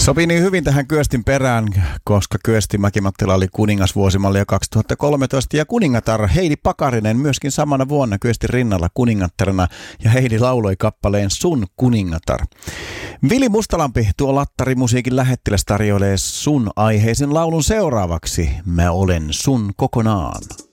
Sopii niin hyvin tähän Kyöstin perään, koska Kyösti Mäki-Mattila oli kuningasvuosimallia 2013 ja kuningatar Heidi Pakarinen myöskin samana vuonna Kyöstin rinnalla kuningattarena ja Heidi lauloi kappaleen Sun kuningatar. Vili Mustalampi, tuo lattarimusiikin lähettiläs, tarjoilee sun aiheisen laulun seuraavaksi. Mä olen sun kokonaan.